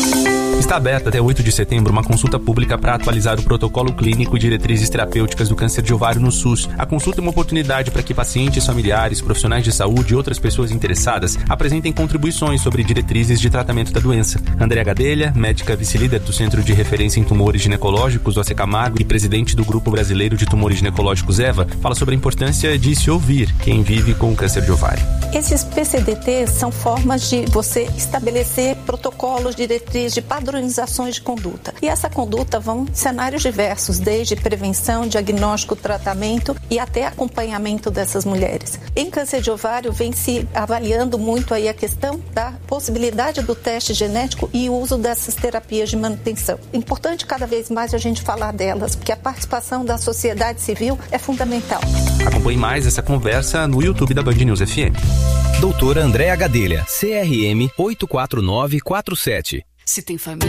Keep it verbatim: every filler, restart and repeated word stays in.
Está aberta até oito de setembro uma consulta pública para atualizar o protocolo clínico e diretrizes terapêuticas do câncer de ovário no SUS. A consulta é uma oportunidade para que pacientes, familiares, profissionais de saúde e outras pessoas interessadas apresentem contribuições sobre diretrizes de tratamento da doença. Andréa Gadelha, médica vice-líder do Centro de Referência em Tumores Ginecológicos, O C Camargo, e presidente do Grupo Brasileiro de Tumores Ginecológicos, EVA, fala sobre a importância de se ouvir quem vive com câncer de ovário. Esses P C D Ts são formas de você estabelecer protocolos, diretrizes, de padronizações de conduta. E essa conduta vão em cenários diversos, desde prevenção, diagnóstico, tratamento e até acompanhamento dessas mulheres. Em câncer de ovário vem se avaliando muito aí a questão da possibilidade do teste genético e o uso dessas terapias de manutenção. Importante cada vez mais a gente falar delas, porque a participação da sociedade civil é fundamental. Acompanhe mais essa conversa no YouTube da Band News F M. Doutora Andréa Gadelha, C R M oito quatro nove quatro sete. Se tem família...